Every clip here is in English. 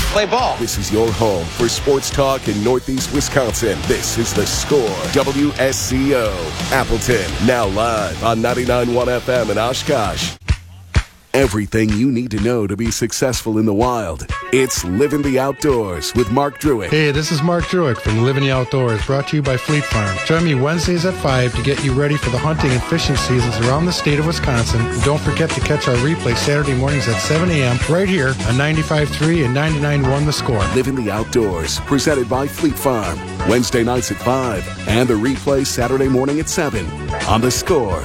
play ball. This is your home for sports talk in Northeast Wisconsin. This is The Score, WSCO, Appleton. Now live on 99.1 FM in Oshkosh. Everything you need to know to be successful in the wild. It's Living the Outdoors with Mark Druick. Hey, this is Mark Druick from Living the Outdoors, brought to you by Fleet Farm. Join me Wednesdays at 5 to get you ready for the hunting and fishing seasons around the state of Wisconsin. And don't forget to catch our replay Saturday mornings at 7 a.m. right here on 95.3 and 99.1 The Score. Living the Outdoors, presented by Fleet Farm. Wednesday nights at 5 and the replay Saturday morning at 7 on The Score.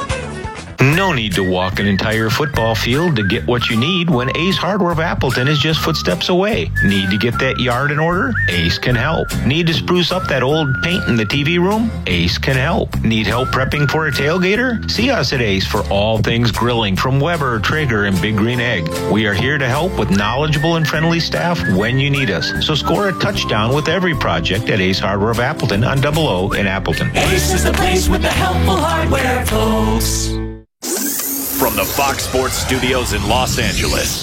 No need to walk an entire football field to get what you need when Ace Hardware of Appleton is just footsteps away. Need to get that yard in order? Ace can help. Need to spruce up that old paint in the TV room? Ace can help. Need help prepping for a tailgater? See us at Ace for all things grilling from Weber, Traeger, and Big Green Egg. We are here to help with knowledgeable and friendly staff when you need us. So score a touchdown with every project at Ace Hardware of Appleton on 00 in Appleton. Ace is the place with the helpful hardware, folks. From the Fox Sports Studios in Los Angeles,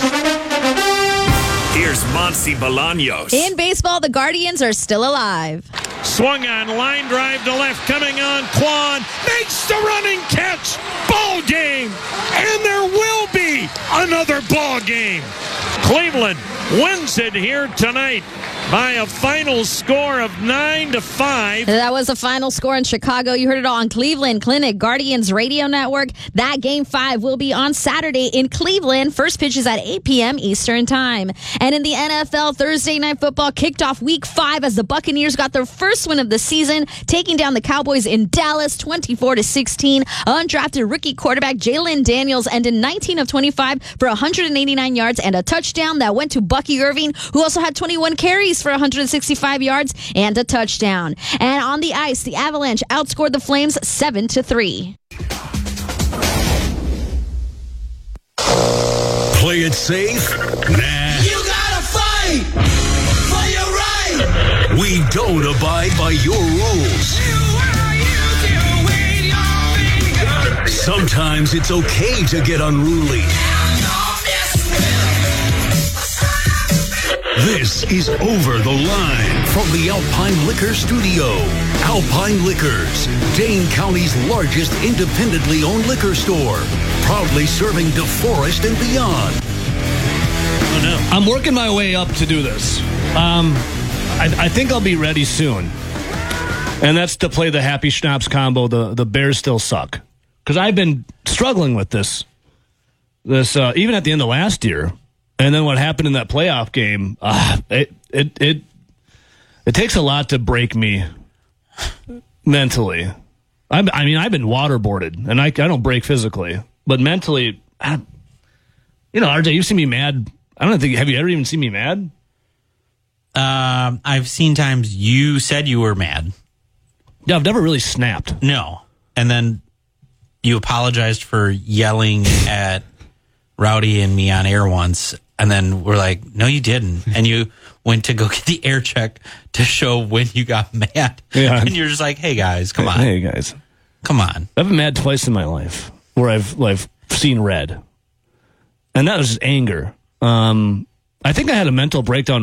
here's Monty Bolaños. In baseball, the Guardians are still alive. Swung on, line drive to left, coming on, Quan makes the running catch. Ball game, and there will be another ball game. Cleveland wins it here tonight by a final score of 9-5. That was the final score in Chicago. You heard it all on Cleveland Clinic Guardians Radio Network. That Game 5 will be on Saturday in Cleveland. First pitch is at 8 p.m. Eastern Time. And in the NFL, Thursday Night Football kicked off Week 5 as the Buccaneers got their first win of the season, taking down the Cowboys in Dallas 24-16. Undrafted rookie quarterback Jalen Daniels ended 19 of 25 for 189 yards and a touchdown that went to Bucky Irving, who also had 21 carries for 165 yards and a touchdown. And on the ice, the Avalanche outscored the Flames 7-3. Play it safe? Nah. You gotta fight for your right. We don't abide by your rules. Sometimes it's okay to get unruly. This is Over the Line from the Alpine Liquor Studio. Alpine Liquors, Dane County's largest independently owned liquor store. Proudly serving DeForest and beyond. Oh, no. I'm working my way up to do this. I think I'll be ready soon. And that's to play the Happy Schnapps combo, the Bears Still Suck. Because I've been struggling with this even at the end of last year. And then what happened in that playoff game, it takes a lot to break me mentally. I've been waterboarded, and I don't break physically, but mentally, RJ, you've seen me mad. Have you ever even seen me mad? I've seen times you said you were mad. Yeah, I've never really snapped. No. And then you apologized for yelling at Rowdy and me on air once. And then we're like, no, you didn't. And you went to go get the air check to show when you got mad. Yeah. And you're just like, hey, guys, come on. Hey, guys. Come on. I've been mad twice in my life where I've seen red. And that was just anger. I think I had a mental breakdown